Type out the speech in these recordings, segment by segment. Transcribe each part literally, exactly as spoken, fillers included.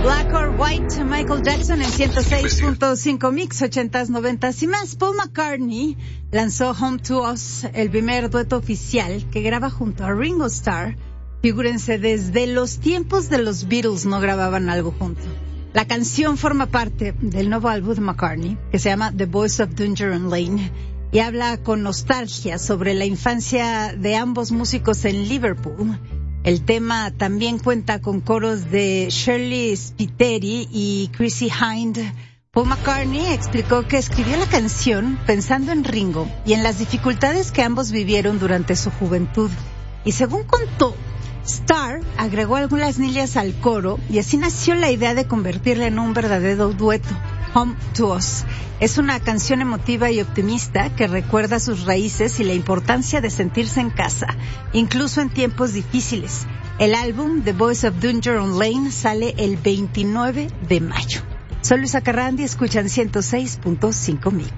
Black or White, Michael Jackson en ciento seis punto cinco Mix, ochentas, noventas y más. Paul McCartney lanzó Home to Us, el primer dueto oficial que graba junto a Ringo Starr. Figúrense, desde los tiempos de los Beatles no grababan algo juntos. La canción forma parte del nuevo álbum de McCartney, que se llama The Voice of Dungeon Lane, y habla con nostalgia sobre la infancia de ambos músicos en Liverpool. El tema también cuenta con coros de Shirley Spiteri y Chrissie Hynde. Paul McCartney explicó que escribió la canción pensando en Ringo y en las dificultades que ambos vivieron durante su juventud. Y según contó, Starr agregó algunas líneas al coro y así nació la idea de convertirla en un verdadero dueto. Home to Us es una canción emotiva y optimista que recuerda sus raíces y la importancia de sentirse en casa, incluso en tiempos difíciles. El álbum The Voice of Dungeon Lane sale el veintinueve de mayo. Soy Luisa Carrandi, escuchan ciento seis punto cinco Mix.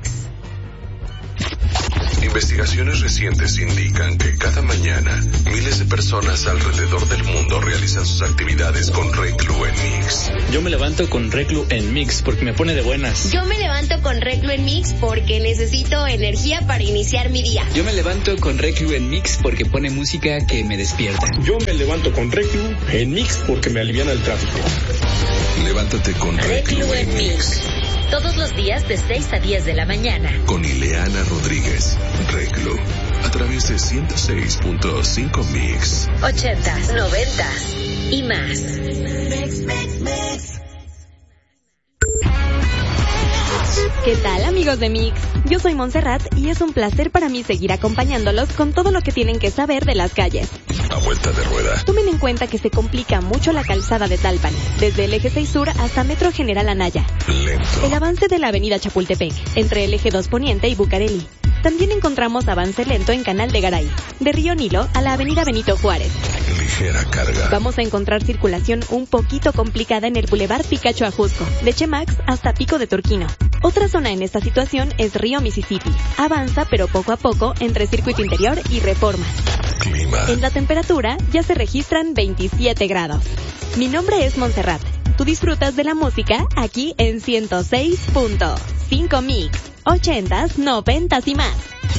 Investigaciones recientes indican que cada mañana miles de personas alrededor del mundo realizan sus actividades con Reclu en Mix. Yo me levanto con Reclu en Mix porque me pone de buenas. Yo me levanto con Reclu en Mix porque necesito energía para iniciar mi día. Yo me levanto con Reclu en Mix porque pone música que me despierta. Yo me levanto con Reclu en Mix porque me aliviana el tráfico. Levántate con Reclu, Reclu en Mix. Todos los días de seis a diez de la mañana. Con Ileana Rodríguez. Reclu. A través de ciento seis punto cinco Mix. Ochentas, noventas y más. Mix, mix, mix. ¿Qué tal, amigos de Mix? Yo soy Montserrat y es un placer para mí seguir acompañándolos con todo lo que tienen que saber de las calles. A vuelta de rueda. Tomen en cuenta que se complica mucho la calzada de Talpan, desde el eje seis Sur hasta Metro General Anaya. Lento. El avance de la avenida Chapultepec, entre el eje dos Poniente y Bucareli. También encontramos avance lento en Canal de Garay, de Río Nilo a la avenida Benito Juárez. Ligera carga. Vamos a encontrar circulación un poquito complicada en el Boulevard Picacho Ajusco, de Chemax hasta Pico de Turquino. Otra zona en esta situación es Río Mississippi. Avanza, pero poco a poco, entre Circuito Interior y Reformas. Clima. En la temperatura ya se registran veintisiete grados. Mi nombre es Montserrat. Tú disfrutas de la música aquí en ciento seis punto cinco Mix. Ochentas, noventas y más.